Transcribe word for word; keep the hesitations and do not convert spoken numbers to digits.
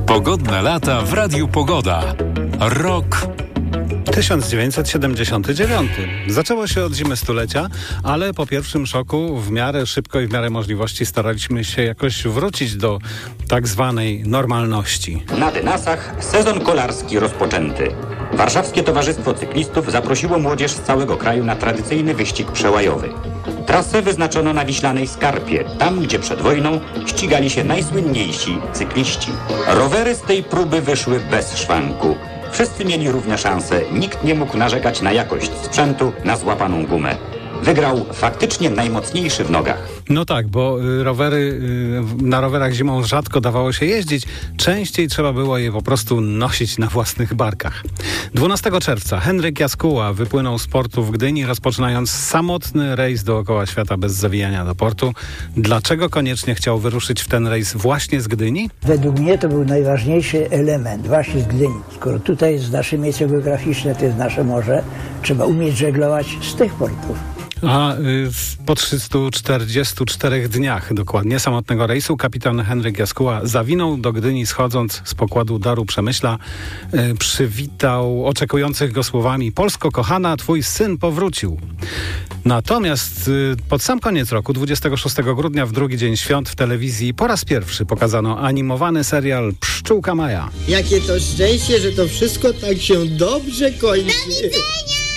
Pogodne lata w Radiu Pogoda. Rok tysiąc dziewięćset siedemdziesiąty dziewiąty. Zaczęło się od zimy stulecia, ale po pierwszym szoku w miarę szybko i w miarę możliwości staraliśmy się jakoś wrócić do tak zwanej normalności. Na Dynasach sezon kolarski rozpoczęty. Warszawskie Towarzystwo Cyklistów zaprosiło młodzież z całego kraju na tradycyjny wyścig przełajowy. Trasę wyznaczono na Wiślanej Skarpie, tam gdzie przed wojną ścigali się najsłynniejsi cykliści. Rowery z tej próby wyszły bez szwanku. Wszyscy mieli równe szanse, nikt nie mógł narzekać na jakość sprzętu, na złapaną gumę. Wygrał faktycznie najmocniejszy w nogach. No tak, bo y, rowery, y, na rowerach zimą rzadko dawało się jeździć. Częściej trzeba było je po prostu nosić na własnych barkach. dwunastego czerwca Henryk Jaskuła wypłynął z portu w Gdyni, rozpoczynając samotny rejs dookoła świata bez zawijania do portu. Dlaczego koniecznie chciał wyruszyć w ten rejs właśnie z Gdyni? Według mnie to był najważniejszy element właśnie z Gdyni. Skoro tutaj jest nasze miejsce geograficzne, to jest nasze morze, trzeba umieć żeglować z tych portów. A y, po trzystu czterdziestu czterech dniach dokładnie samotnego rejsu kapitan Henryk Jaskuła zawinął do Gdyni, schodząc z pokładu Daru Przemyśla. Y, przywitał oczekujących go słowami: Polsko kochana, twój syn powrócił. Natomiast y, pod sam koniec roku, dwudziestego szóstego grudnia, w drugi dzień świąt, w telewizji po raz pierwszy pokazano animowany serial Pszczółka Maja. Jakie to szczęście, że to wszystko tak się dobrze kończy. Do widzenia!